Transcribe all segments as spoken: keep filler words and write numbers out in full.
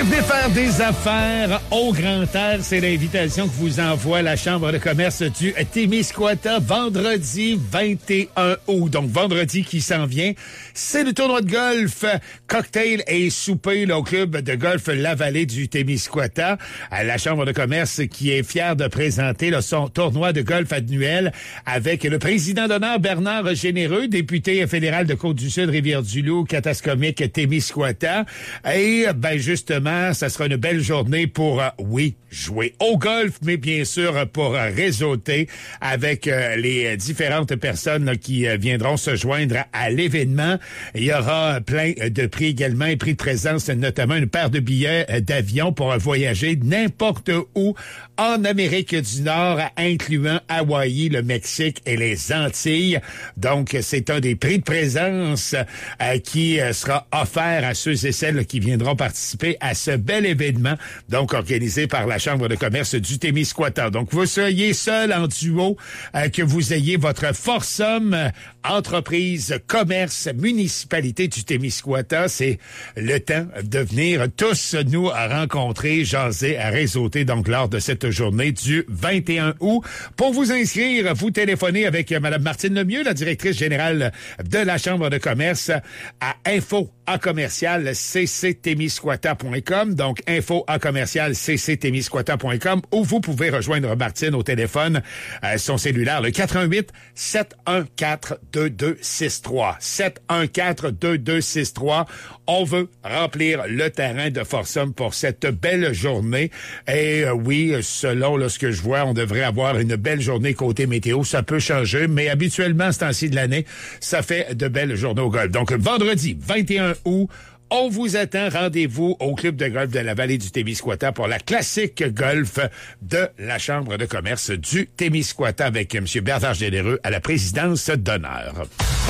venez faire des affaires au Grand Air, c'est l'invitation que vous envoie la Chambre de commerce du Témiscouata vendredi vingt et un août. Donc, vendredi qui s'en vient, c'est le tournoi de golf, cocktail et souper là, au club de golf La Vallée du Témiscouata. La Chambre de commerce qui est fière de présenter là, son tournoi de golf annuel avec le président d'honneur Bernard Généreux, député fédéral de Côte-du-Sud, Rivière-du-Loup, Katascomique, Témiscouata. Et ben justement, ça sera une belle journée pour, euh, oui, jouer au golf, mais bien sûr pour euh, réseauter avec euh, les différentes personnes là, qui euh, viendront se joindre à, à l'événement. Il y aura plein de prix également, et prix de présence, notamment une paire de billets euh, d'avion pour euh, voyager n'importe où en Amérique du Nord, incluant Hawaï, le Mexique et les Antilles. Donc, c'est un des prix de présence euh, qui euh, sera offert à ceux et celles qui viendront participer à ce bel événement, donc organisé par la Chambre de commerce du Témiscouata. Donc, vous soyez seul en duo, euh, que vous ayez votre Forsum, euh, entreprise, commerce, municipalité du Témiscouata, c'est le temps de venir tous nous rencontrer, jaser, réseauter, donc lors de cette journée du vingt et un août. Pour vous inscrire, vous téléphonez avec Mme Martine Lemieux, la directrice générale de la Chambre de commerce, à info à commercial c c témiscouata point com, donc info à commercial c c témiscouata point com, ou vous pouvez rejoindre Martine au téléphone, euh, son cellulaire, le quatre un huit, sept un quatre, deux deux six trois. sept un quatre, deux deux six trois. On veut remplir le terrain de Forsum pour cette belle journée. Et euh, oui, selon là, ce que je vois, on devrait avoir une belle journée côté météo. Ça peut changer, mais habituellement, ce temps-ci de l'année, ça fait de belles journées au golf. Donc, vendredi vingt et un août, on vous attend. Rendez-vous au club de golf de la Vallée du Témiscouata pour la classique golf de la Chambre de commerce du Témiscouata avec M. Bernard Généreux à la présidence d'honneur.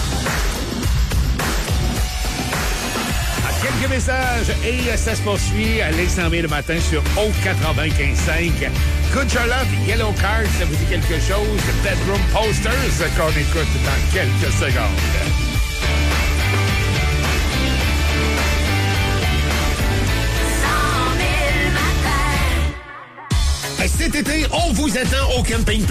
Quelques messages et ça se poursuit à l'instant le matin sur O quatre-vingt-quinze cinq. Good Charlotte, Yellow Card, ça vous dit quelque chose? Bedroom Posters qu'on écoute dans quelques secondes. Cet été, on vous attend au camping